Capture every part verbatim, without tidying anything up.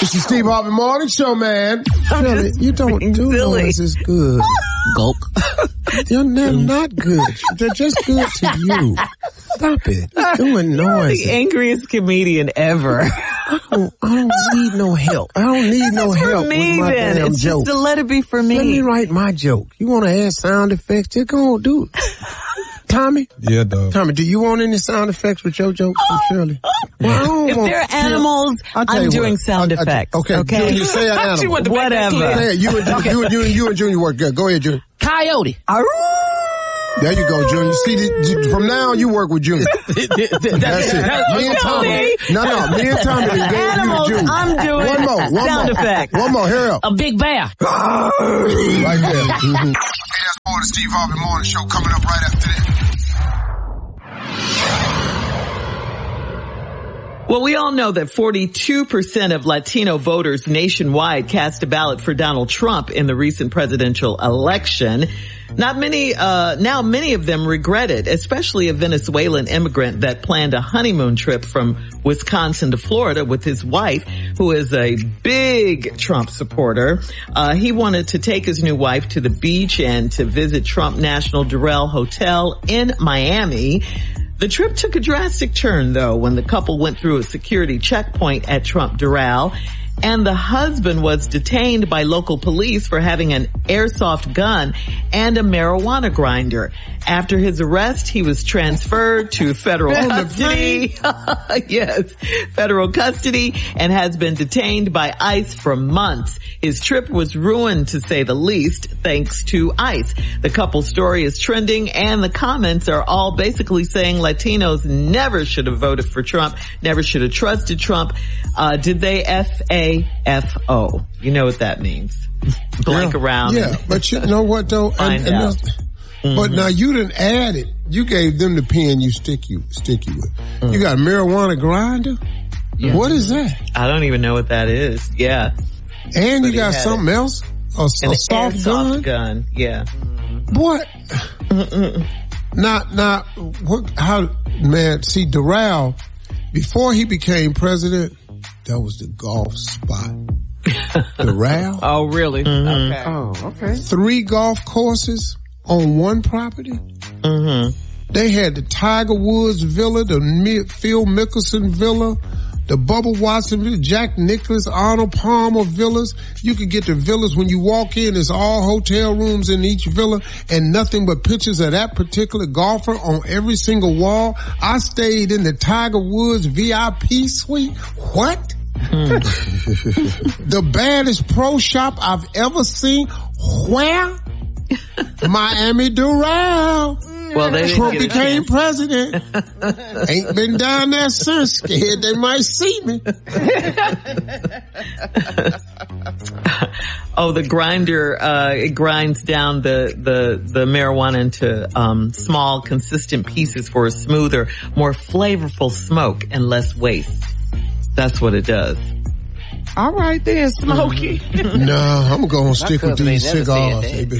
It's the Steve Harvey Morning Show, man. Shirley, you don't do silly. noises good. Gulp. They're not good. They're just good to you. Stop it. You're doing noises. The angriest comedian ever. I don't, I don't need no help. I don't need no for help me, with my then. damn It's joke. just to let it be for me. Let me write my joke. You want to add sound effects? Just go on, do it. Tommy? Yeah, dog. Tommy, do you want any sound effects with your joke from Shirley? Well, I don't If want- they're animals, I'll tell I'm you doing what. sound I- I- effects. okay, Okay. Junior, say an animal. She wanted to make that Whatever. clear. Say it. You and you and you and you and Junior work good. Go ahead, Junior. Coyote. There you go, Junior. See, the, from now on, you work with Junior. That's it. Me and Tommy. No, no, me and Tommy. Then go Animals, you and Junior. I'm doing one more, one sound more. effects. One more. Here up. A big bear. Right there. Mm-hmm. Hey, that's more of the Steve Harvey Morning Show coming up right after this. Well, we all know that forty-two percent of Latino voters nationwide cast a ballot for Donald Trump in the recent presidential election. Not many, uh, now many of them regret it, especially a Venezuelan immigrant that planned a honeymoon trip from Wisconsin to Florida with his wife, who is a big Trump supporter. Uh, he wanted to take his new wife to the beach and to visit Trump National Doral Hotel in Miami. The trip took a drastic turn, though, when the couple went through a security checkpoint at Trump Doral, and the husband was detained by local police for having an airsoft gun and a marijuana grinder. After his arrest, he was transferred to federal custody. Yes, federal custody, and has been detained by ICE for months. His trip was ruined, to say the least, thanks to ICE. The couple's story is trending, and the comments are all basically saying Latinos never should have voted for Trump, never should have trusted Trump. Uh, did they F A F O? You know what that means. Blank yeah, around. Yeah, but you know what though? Find and, and out. Mm-hmm. But now you didn't add it. You gave them the pen you stick you stick you with. Mm. You got a marijuana grinder? Yeah. What is that? I don't even know what that is. Yeah. And but you got something it. else? A, An a soft airsoft gun? gun. Yeah. What? Not, not, what, how, man, see, Doral, before he became president, that was the golf spot. Doral? Oh, really? Mm-hmm. Okay. Oh, okay. Three golf courses on one property? Mm-hmm. They had the Tiger Woods Villa, the Phil Mickelson Villa, the Bubba Watson Villa, Jack Nicklaus, Arnold Palmer villas. You could get the villas when you walk in. There's all hotel rooms in each villa and nothing but pictures of that particular golfer on every single wall. I stayed in the Tiger Woods V I P suite. What? The baddest pro shop I've ever seen. Where? Miami Doral. Well, they Trump didn't get a became chance. president. Ain't been down there since. Scared they might see me. Oh, the grinder, uh, it grinds down the, the, the marijuana into, um, small, consistent pieces for a smoother, more flavorful smoke and less waste. That's what it does. All right then, Smokey. No, I'm going to stick with these cigars. Baby.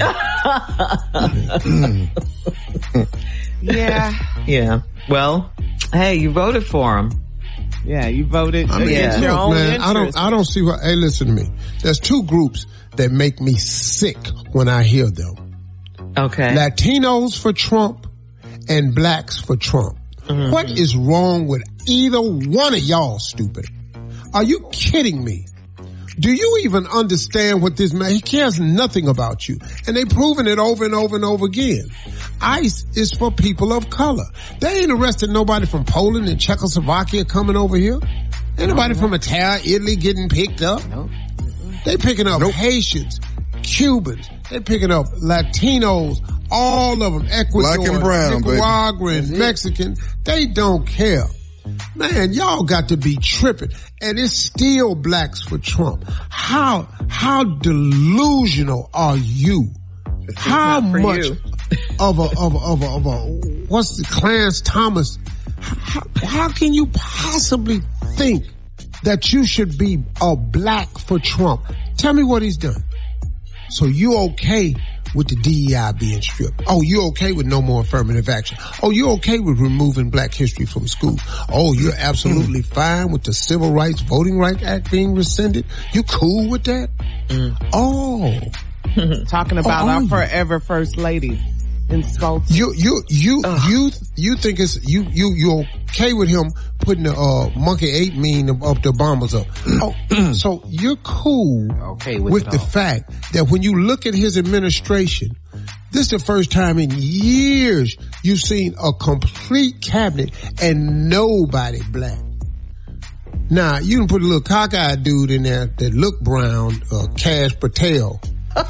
Yeah. Yeah. Well, hey, you voted for him. Yeah, you voted I mean, against look, your own man, interest. I don't, I don't see what, hey, listen to me. There's two groups that make me sick when I hear them. Okay. Latinos for Trump and blacks for Trump. Mm-hmm. What is wrong with either one of y'all, stupid? Are you kidding me? Do you even understand what this man, he cares nothing about you. And they proven it over and over and over again. ICE is for people of color. They ain't arrested nobody from Poland and Czechoslovakia coming over here. Ain't nobody from Italy, Italy getting picked up. Nope. They picking up nope. Haitians, Cubans. They picking up Latinos, all of them, Ecuador, Black and brown, Nicaraguan, Mexican. They don't care. Man, y'all got to be tripping. And it's still blacks for Trump. How, how delusional are you? How much you. of a, of a, of a, of a, what's the Clarence Thomas? How, how can you possibly think that you should be a black for Trump? Tell me what he's done. So you okay with the D E I being stripped? Oh, you're okay with no more affirmative action? Oh, you're okay with removing black history from school? Oh, you're absolutely mm. fine with the Civil Rights Voting Rights Act being rescinded? You cool with that? Mm. Oh. Talking about oh, our forever first lady. Insulting. You, you, you, Ugh. you, you think it's, you, you, you're okay with him putting the, uh, monkey ape meme up the Obamas up. Oh, so you're cool okay with, with the fact that when you look at his administration, this is the first time in years you've seen a complete cabinet and nobody black. Now, you can put a little cockeyed dude in there that look brown, uh, Kash Patel.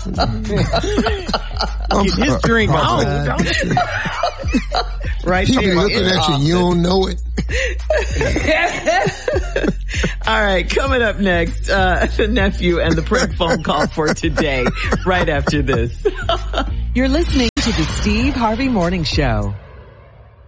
Get his drink on, don't you? Right People there. looking at you, you don't know it. All right, coming up next, uh, the nephew and the prank phone call for today, right after this. You're listening to the Steve Harvey Morning Show.